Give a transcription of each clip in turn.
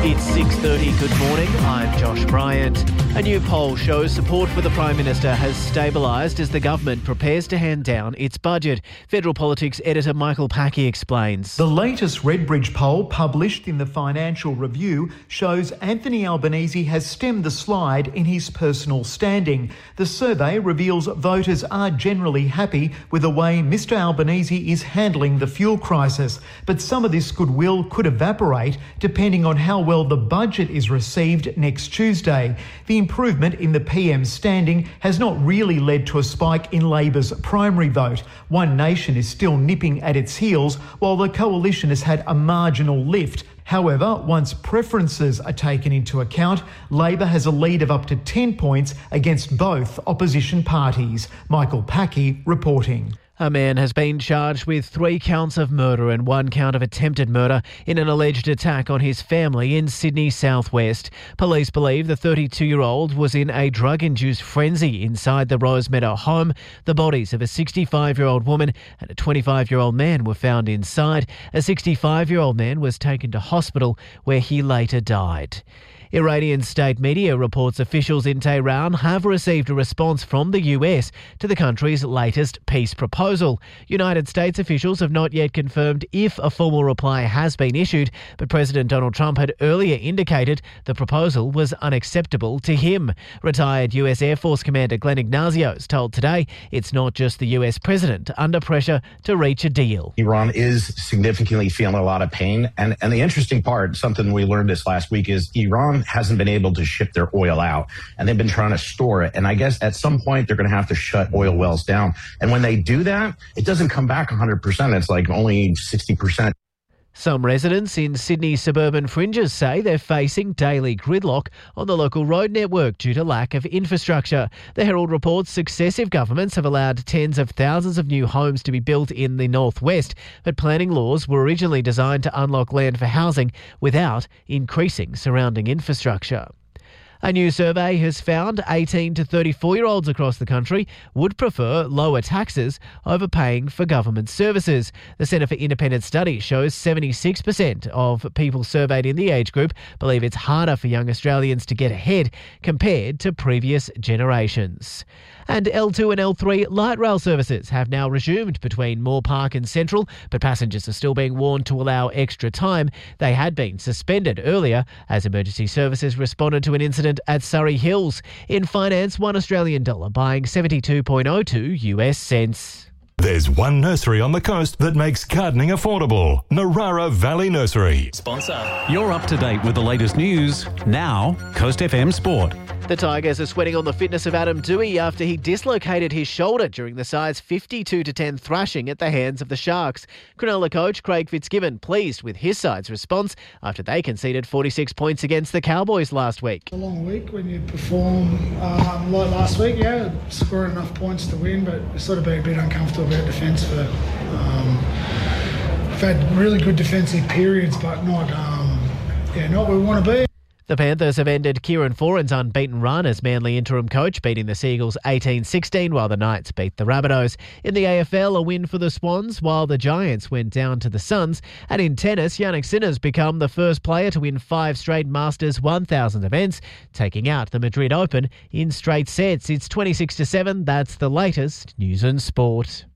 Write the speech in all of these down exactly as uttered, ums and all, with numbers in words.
It's six thirty. Good morning. I'm Josh Bryant. A new poll shows support for the Prime Minister has stabilised as the government prepares to hand down its budget. Federal Politics editor Michael Packey explains. The latest Redbridge poll published in the Financial Review shows Anthony Albanese has stemmed the slide in his personal standing. The survey reveals voters are generally happy with the way Mr Albanese is handling the fuel crisis, but some of this goodwill could evaporate depending on how well the budget is received next Tuesday. The improvement in the P M's standing has not really led to a spike in Labor's primary vote. One Nation is still nipping at its heels, while the coalition has had a marginal lift. However, once preferences are taken into account, Labor has a lead of up to ten points against both opposition parties. Michael Packey reporting. A man has been charged with three counts of murder and one count of attempted murder in an alleged attack on his family in Sydney southwest. Police believe the thirty-two-year-old was in a drug-induced frenzy inside the Rosemeadow home. The bodies of a sixty-five-year-old woman and a twenty-five-year-old man were found inside. A sixty-five-year-old man was taken to hospital where he later died. Iranian state media reports officials in Tehran have received a response from the U S to the country's latest peace proposal. United States officials have not yet confirmed if a formal reply has been issued, but President Donald Trump had earlier indicated the proposal was unacceptable to him. Retired U S Air Force Commander Glenn Ignazios told Today it's not just the U S president under pressure to reach a deal. Iran is significantly feeling a lot of pain. And, and the interesting part, something we learned this last week, is Iran hasn't been able to ship their oil out, and they've been trying to store it. And I guess at some point they're going to have to shut oil wells down. And when they do that, it doesn't come back one hundred percent. It's like only sixty percent. Some residents in Sydney's suburban fringes say they're facing daily gridlock on the local road network due to lack of infrastructure. The Herald reports successive governments have allowed tens of thousands of new homes to be built in the northwest, but planning laws were originally designed to unlock land for housing without increasing surrounding infrastructure. A new survey has found eighteen to thirty-four-year-olds across the country would prefer lower taxes over paying for government services. The Centre for Independent Studies shows seventy-six percent of people surveyed in the age group believe it's harder for young Australians to get ahead compared to previous generations. And L two and L three light rail services have now resumed between Moore Park and Central, but passengers are still being warned to allow extra time. They had been suspended earlier as emergency services responded to an incident at Surrey Hills. In finance, one Australian dollar buying seventy-two point oh two U S cents. There's one nursery on the coast that makes gardening affordable. Narara Valley Nursery. Sponsor. You're up to date with the latest news. Now, Coast F M Sport. The Tigers are sweating on the fitness of Adam Doueihi after he dislocated his shoulder during the side's fifty-two to ten thrashing at the hands of the Sharks. Cronulla coach Craig Fitzgibbon pleased with his side's response after they conceded forty-six points against the Cowboys last week. A long week when you perform um, like last week, yeah, scoring enough points to win, but it's sort of been a bit uncomfortable about defence for. Um, we've had really good defensive periods, but not, um, yeah, not where we want to be. The Panthers have ended Kieran Foran's unbeaten run as Manly interim coach, beating the Seagulls eighteen sixteen, while the Knights beat the Rabbitohs. In the A F L, a win for the Swans, while the Giants went down to the Suns. And in tennis, Jannik Sinner's become the first player to win five straight Masters one thousand events, taking out the Madrid Open in straight sets. It's twenty-six to seven. That's the latest news and sport.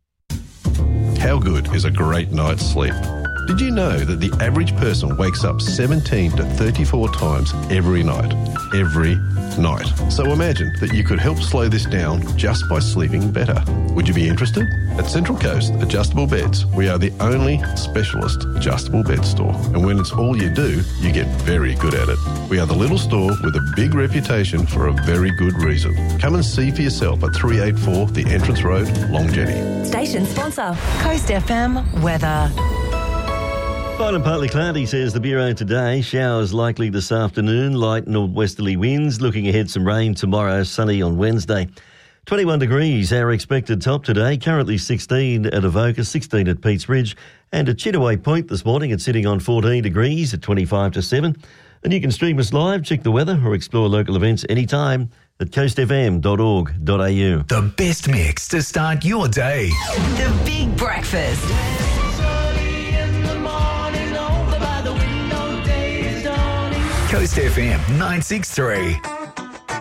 How good is a great night's sleep? Did you know that the average person wakes up seventeen to thirty-four times every night? Every night. So imagine that you could help slow this down just by sleeping better. Would you be interested? At Central Coast Adjustable Beds, we are the only specialist adjustable bed store. And when it's all you do, you get very good at it. We are the little store with a big reputation for a very good reason. Come and see for yourself at three eighty-four The Entrance Road, Long Jenny. Station sponsor, Coast F M Weather. Fine and partly cloudy, says the Bureau today. Showers likely this afternoon, light northwesterly winds. Looking ahead, some rain tomorrow, sunny on Wednesday. twenty-one degrees, our expected top today. Currently sixteen at Avoca, sixteen at Peats Ridge. And at Chittaway Point this morning, it's sitting on fourteen degrees at twenty-five to seven. And you can stream us live, check the weather or explore local events anytime at coast f m dot org dot a u. The best mix to start your day. The Big Breakfast. Coast F M nine six three.